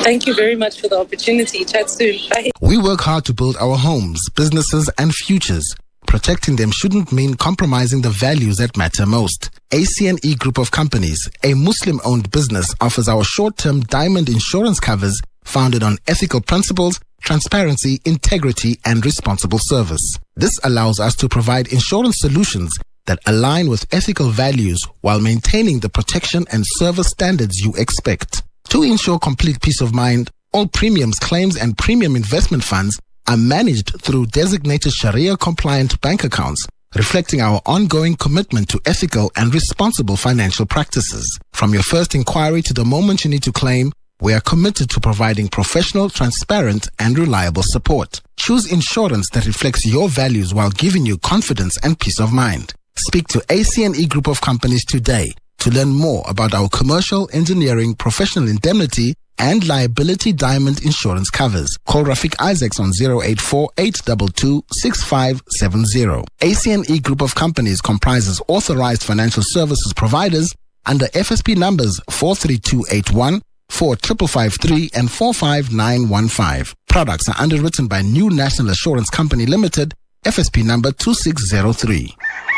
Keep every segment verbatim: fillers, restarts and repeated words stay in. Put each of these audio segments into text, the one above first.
Thank you very much for the opportunity. Chat soon. Bye. We work hard to build our homes, businesses, and futures. Protecting them shouldn't mean compromising the values that matter most. A C N E Group of Companies, a Muslim-owned business, offers our short-term diamond insurance covers founded on ethical principles, transparency, integrity, and responsible service. This allows us to provide insurance solutions that align with ethical values while maintaining the protection and service standards you expect. To ensure complete peace of mind, all premiums, claims, and premium investment funds are managed through designated Sharia-compliant bank accounts, reflecting our ongoing commitment to ethical and responsible financial practices. From your first inquiry to the moment you need to claim, we are committed to providing professional, transparent, and reliable support. Choose insurance that reflects your values while giving you confidence and peace of mind. Speak to A C N E Group of Companies today to learn more about our commercial, engineering, professional indemnity, and liability diamond insurance covers. Call Rafiq Isaacs on zero eight four, eight two two, six five seven zero. A C N E Group of Companies comprises authorized financial services providers under F S P numbers four three two eight one, four five five three, and four five nine one five. Products are underwritten by New National Assurance Company Limited, F S P number two six zero three.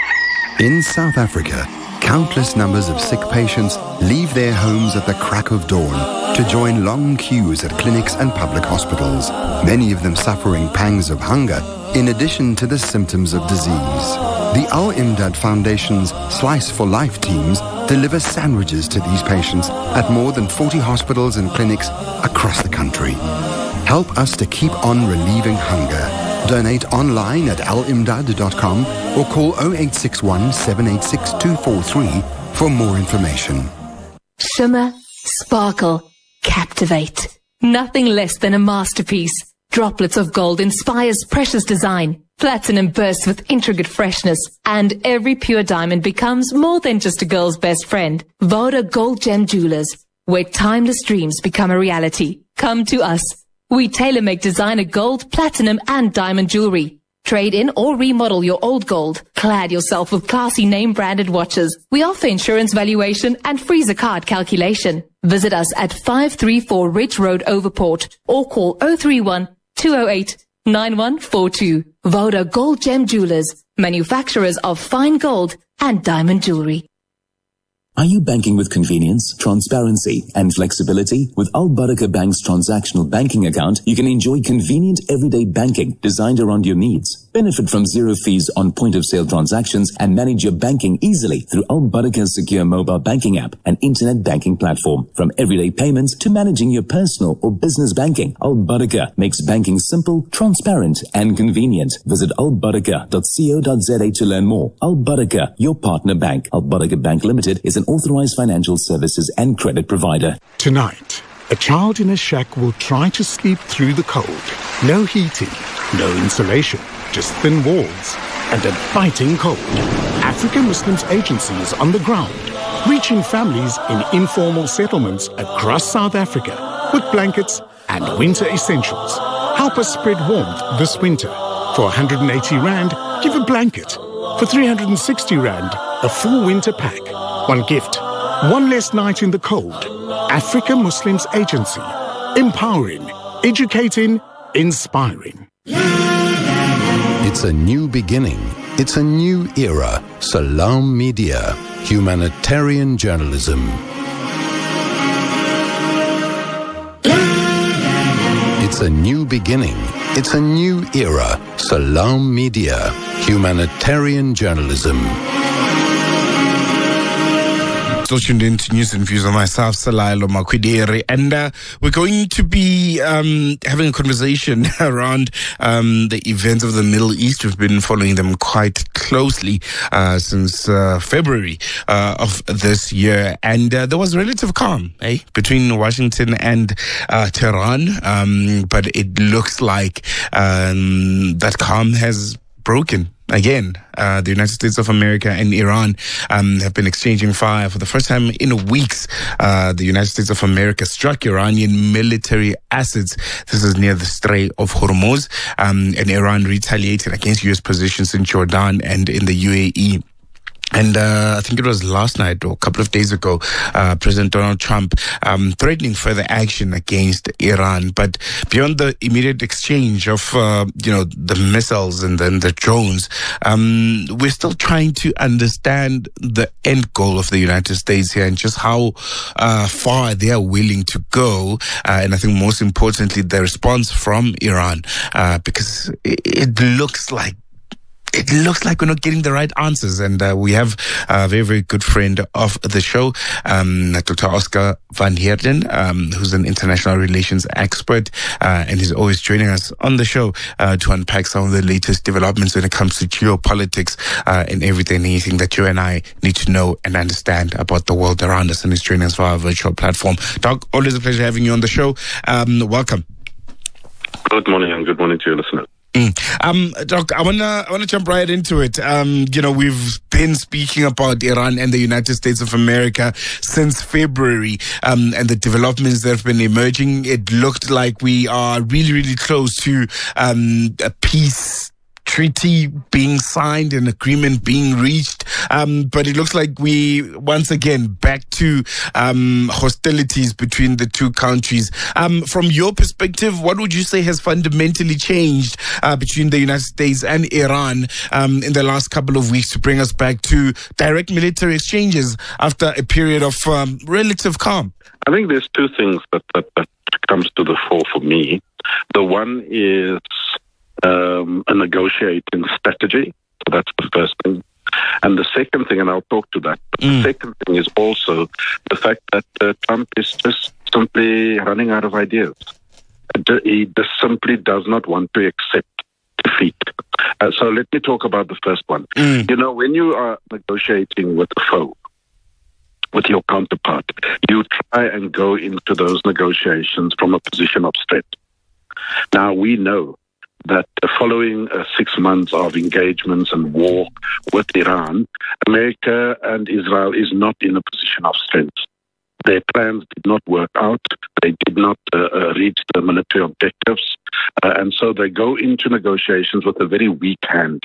In South Africa, countless numbers of sick patients leave their homes at the crack of dawn to join long queues at clinics and public hospitals, many of them suffering pangs of hunger in addition to the symptoms of disease. The Al Imdad Foundation's Slice for Life teams deliver sandwiches to these patients at more than forty hospitals and clinics across the country. Help us to keep on relieving hunger. Donate online at al imdad dot com or call zero eight six one, seven eight six, two four three for more information. Shimmer, sparkle, captivate. Nothing less than a masterpiece. Droplets of gold inspires precious design. Platinum bursts with intricate freshness. And every pure diamond becomes more than just a girl's best friend. Voda Gold Gem Jewelers, where timeless dreams become a reality. Come to us. We tailor-make designer gold, platinum, and diamond jewelry. Trade in or remodel your old gold. Clad yourself with classy name-branded watches. We offer insurance valuation and freezer card calculation. Visit us at five three four Ridge Road, Overport, or call zero three one, two zero eight, nine one four two. Voda Gold Gem Jewelers, manufacturers of fine gold and diamond jewelry. Are you banking with convenience, transparency, and flexibility? With Al Barakah Bank's transactional banking account, you can enjoy convenient everyday banking designed around your needs. Benefit from zero fees on point-of-sale transactions and manage your banking easily through Al Barakah's secure mobile banking app and internet banking platform. From everyday payments to managing your personal or business banking, Al Barakah makes banking simple, transparent, and convenient. Visit al barakah dot co dot za to learn more. Al Barakah, your partner bank. Al Barakah Bank Limited is an authorized financial services and credit provider. Tonight, a child in a shack will try to sleep through the cold. No heating, no insulation, just thin walls and a biting cold. African Muslims Agency is on the ground, reaching families in informal settlements across South Africa with blankets and winter essentials. Help us spread warmth this winter. For one hundred eighty rand, give a blanket. For three hundred sixty rand, a full winter pack. One gift, one less night in the cold. Africa Muslims Agency. Empowering, educating, inspiring. It's a new beginning. It's a new era. Salam Media. Humanitarian journalism. It's a new beginning. It's a new era. Salam Media. Humanitarian journalism. So tuned in to News and Views on myself, Salailo Makwidere, and uh, we're going to be um, having a conversation around um, the events of the Middle East. We've been following them quite closely uh, since uh, February uh, of this year, and uh, there was relative calm eh, between Washington and uh, Tehran, um, but it looks like um, that calm has broken again. Uh, the United States of America and Iran um, have been exchanging fire for the first time in weeks. Uh, the United States of America struck Iranian military assets. This is near the Strait of Hormuz. Um, and Iran retaliated against U S positions in Jordan and in the U A E. And uh, I think it was last night or a couple of days ago, uh, President Donald Trump um, threatening further action against Iran. But beyond the immediate exchange of, uh, you know, the missiles and then the drones, um, we're still trying to understand the end goal of the United States here and just how uh, far they are willing to go. Uh, and I think most importantly, the response from Iran, uh, because it, it looks like It looks like we're not getting the right answers. And uh, we have a very, very good friend of the show, um, Doctor Oscar van Heerden, um, who's an international relations expert. Uh, and he's always joining us on the show uh, to unpack some of the latest developments when it comes to geopolitics uh, and everything, anything that you and I need to know and understand about the world around us. And he's joining us via our virtual platform. Doc, always a pleasure having you on the show. Um, welcome. Good morning and good morning to your listeners. Mm. Um, Doc, I wanna I wanna jump right into it. Um, you know, we've been speaking about Iran and the United States of America since February, um, and the developments that have been emerging. It looked like we are really, really close to um, a peace treaty being signed, an agreement being reached, um, but it looks like we once again back to um, hostilities between the two countries. Um, from your perspective, what would you say has fundamentally changed uh, between the United States and Iran um, in the last couple of weeks to bring us back to direct military exchanges after a period of um, relative calm? I think there's two things that, that, that comes to the fore for me. The one is Um, a negotiating strategy. So that's the first thing. And the second thing, and I'll talk to that, but mm. the second thing is also the fact that uh, Trump is just simply running out of ideas. He just simply does not want to accept defeat. Uh, so let me talk about the first one. Mm. You know, when you are negotiating with a foe, with your counterpart, you try and go into those negotiations from a position of strength. Now, we know that following uh, six months of engagements and war with Iran, America and Israel is not in a position of strength. Their plans did not work out. They did not uh, uh, reach the military objectives. Uh, and so they go into negotiations with a very weak hand.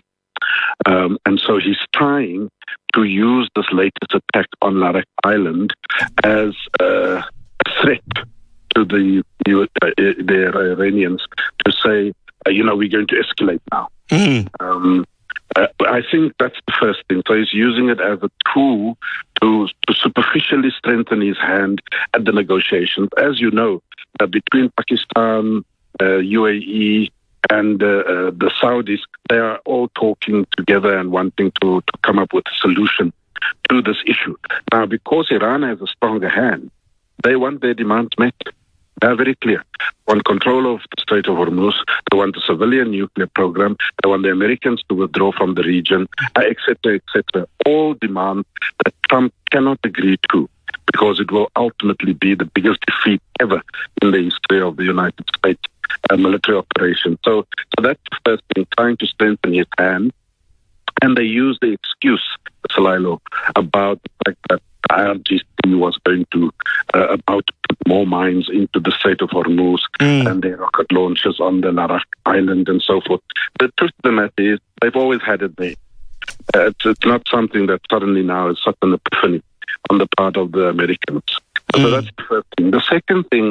Um, and so he's trying to use this latest attack on Larak Island as a threat to the, uh, the Iranians to say, Uh, you know, we're going to escalate now. Mm. Um, uh, I think that's the first thing. So he's using it as a tool to, to superficially strengthen his hand at the negotiations. As you know, uh, between Pakistan, uh, U A E, and uh, uh, the Saudis, they are all talking together and wanting to, to come up with a solution to this issue. Now, because Iran has a stronger hand, they want their demands met. They're very clear. They want control of the Strait of Hormuz. They want the civilian nuclear program. They want the Americans to withdraw from the region, et cetera, et cetera. All demands that Trump cannot agree to, because it will ultimately be the biggest defeat ever in the history of the United States uh, military operation. So, so that's the first thing, trying to strengthen his hand. And they use the excuse, Salilo, about the fact that I R G C was going to uh, about to put more mines into the Strait of Hormuz mm. and their rocket launches on the Larak Island and so forth. The truth of the matter is they've always had it there. Uh, it's, it's not something that suddenly now is such an epiphany on the part of the Americans. Mm. So that's the first thing. The second thing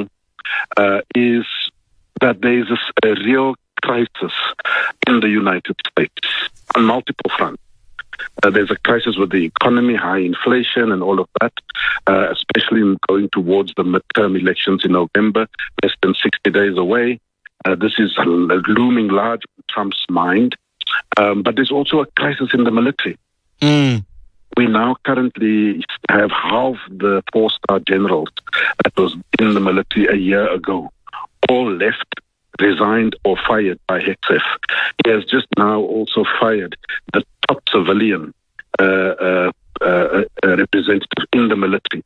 uh, is that there is a, a real crisis in the United States on multiple fronts. Uh, there's a crisis with the economy, high inflation and all of that, uh, especially going towards the midterm elections in November, less than sixty days away. Uh, this is a, a looming large in Trump's mind. Um, but there's also a crisis in the military. Mm. We now currently have half the four-star generals that was in the military a year ago, all left, resigned or fired by Hegseth. He has just now also fired the top civilian uh, uh, uh, uh, representative in the military.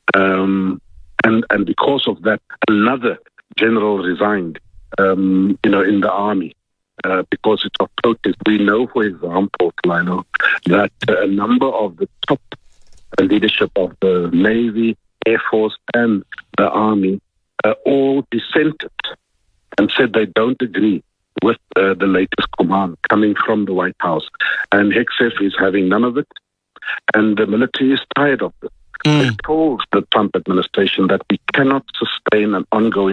Um, and, and because of that, another general resigned, um, you know, in the army. Uh, because it's a protest. We know, for example, Lionel, that uh, a number of the top uh, leadership of the Navy, Air Force, and the Army uh, all dissented and said they don't agree with uh, the latest command coming from the White House. And Hegseth is having none of it. And the military is tired of this. Mm. They've told the Trump administration that we cannot sustain an ongoing